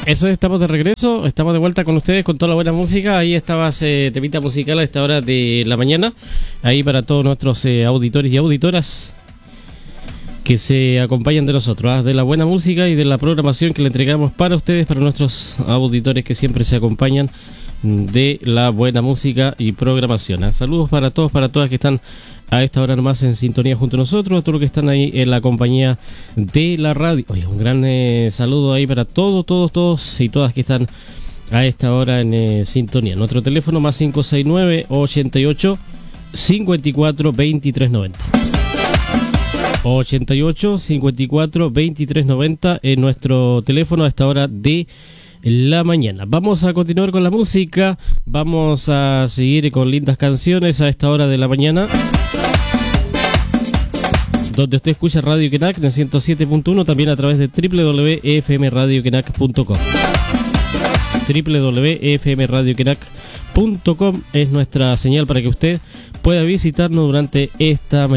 Eso, estamos de regreso, estamos de vuelta con ustedes con toda la buena música. Ahí estaba temita musical a esta hora de la mañana, ahí para todos nuestros auditores y auditoras que se acompañan de nosotros, de la buena música y de la programación que le entregamos para ustedes, para nuestros auditores que siempre se acompañan de la buena música y programación. Saludos para todos, para todas que están a esta hora nomás en sintonía junto a nosotros, a todos los que están ahí en la compañía de la radio. Oye, un gran saludo ahí para todos y todas que están a esta hora en sintonía. Nuestro teléfono más 569-88-54-2390. 88-54-2390 en nuestro teléfono a esta hora de la mañana. Vamos a continuar con la música, vamos a seguir con lindas canciones a esta hora de la mañana, donde usted escucha Radio Quenac en el 107.1, también a través de www.fmradioquenac.com. www.fmradioquenac.com es nuestra señal para que usted pueda visitarnos durante esta mañana.